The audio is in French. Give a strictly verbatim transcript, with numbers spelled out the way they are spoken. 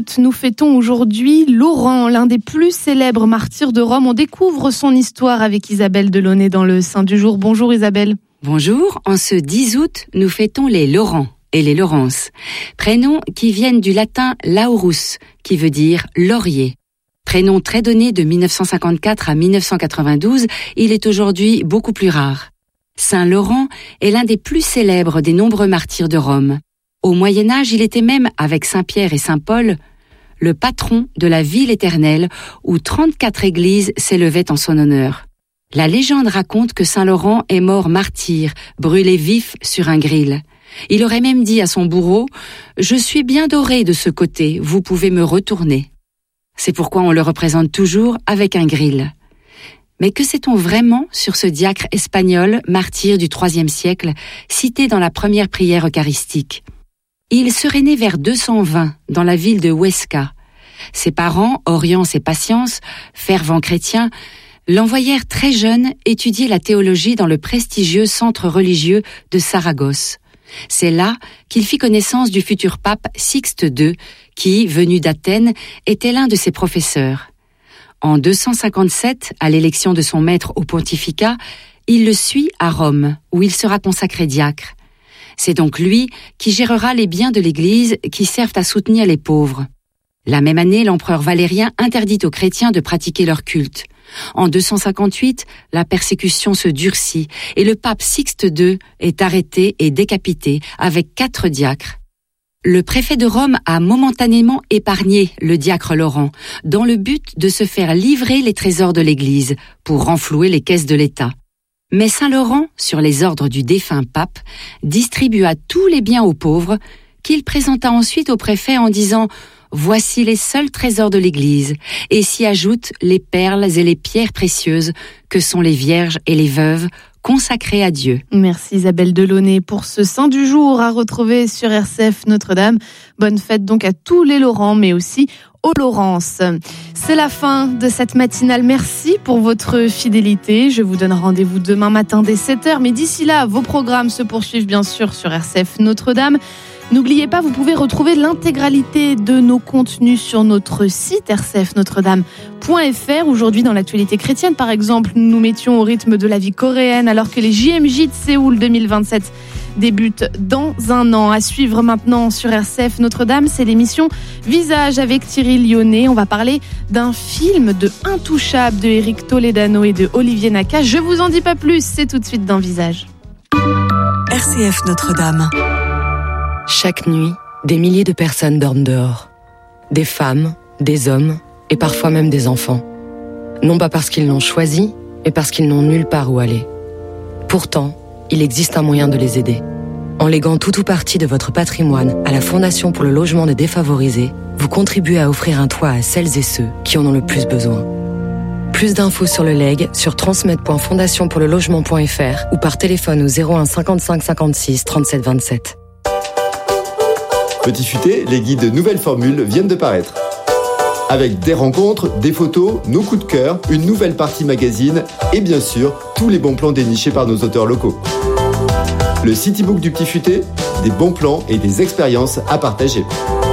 août, nous fêtons aujourd'hui Laurent, l'un des plus célèbres martyrs de Rome. On découvre son histoire avec Isabelle Delaunay dans le Saint du jour. Bonjour Isabelle. Bonjour, en ce dix août, nous fêtons les Laurents et les Laurences, prénoms qui viennent du latin laurus, qui veut dire laurier. Prénom très donné de dix-neuf cent cinquante-quatre à dix-neuf cent quatre-vingt-douze, il est aujourd'hui beaucoup plus rare. Saint Laurent est l'un des plus célèbres des nombreux martyrs de Rome. Au Moyen-Âge, il était même, avec Saint Pierre et Saint Paul, le patron de la ville éternelle où trente-quatre églises s'élevaient en son honneur. La légende raconte que Saint Laurent est mort martyr, brûlé vif sur un gril. Il aurait même dit à son bourreau « Je suis bien doré de ce côté, vous pouvez me retourner ». C'est pourquoi on le représente toujours avec un gril. Mais que sait-on vraiment sur ce diacre espagnol, martyr du troisième siècle, cité dans la première prière eucharistique ? Il serait né vers deux cent vingt, dans la ville de Huesca. Ses parents, Orience et Patience, fervents chrétiens, l'envoyèrent très jeune étudier la théologie dans le prestigieux centre religieux de Saragosse. C'est là qu'il fit connaissance du futur pape Sixte deux, qui, venu d'Athènes, était l'un de ses professeurs. En deux cent cinquante-sept, à l'élection de son maître au pontificat, il le suit à Rome, où il sera consacré diacre. C'est donc lui qui gérera les biens de l'Église qui servent à soutenir les pauvres. La même année, l'empereur Valérien interdit aux chrétiens de pratiquer leur culte. En deux cent cinquante-huit, la persécution se durcit et le pape Sixte deux est arrêté et décapité avec quatre diacres. Le préfet de Rome a momentanément épargné le diacre Laurent dans le but de se faire livrer les trésors de l'Église pour renflouer les caisses de l'État. Mais Saint Laurent, sur les ordres du défunt pape, distribua tous les biens aux pauvres, qu'il présenta ensuite au préfet en disant « Voici les seuls trésors de l'Église » et s'y ajoutent les perles et les pierres précieuses que sont les vierges et les veuves consacrées à Dieu. Merci Isabelle Delaunay pour ce Saint du jour à retrouver sur R C F Notre-Dame. Bonne fête donc à tous les Laurents, mais aussi aux Laurences. C'est la fin de cette matinale. Merci pour votre fidélité. Je vous donne rendez-vous demain matin dès sept heures. Mais d'ici là, vos programmes se poursuivent bien sûr sur R C F Notre-Dame. N'oubliez pas, vous pouvez retrouver l'intégralité de nos contenus sur notre site r c f notre dame point f r. Aujourd'hui, dans l'actualité chrétienne, par exemple, nous nous mettions au rythme de la vie coréenne alors que les J M J de Séoul deux mille vingt-sept débutent dans un an. À suivre maintenant sur R C F Notre-Dame, c'est l'émission Visage avec Thierry Lyonnais. On va parler d'un film de Intouchable de Eric Toledano et de Olivier Nakache. Je vous en dis pas plus, c'est tout de suite dans Visage. R C F Notre-Dame. Chaque nuit, des milliers de personnes dorment dehors. Des femmes, des hommes et parfois même des enfants. Non pas parce qu'ils l'ont choisi, mais parce qu'ils n'ont nulle part où aller. Pourtant, il existe un moyen de les aider. En léguant tout ou partie de votre patrimoine à la Fondation pour le logement des défavorisés, vous contribuez à offrir un toit à celles et ceux qui en ont le plus besoin. Plus d'infos sur le legs sur transmettre point fondation pour le logement point f r ou par téléphone au zéro un cinquante-cinq cinquante-six trente-sept vingt-sept. Petit Futé, les guides Nouvelles Formules viennent de paraître. Avec des rencontres, des photos, nos coups de cœur, une nouvelle partie magazine et bien sûr, tous les bons plans dénichés par nos auteurs locaux. Le Citybook du Petit Futé, des bons plans et des expériences à partager.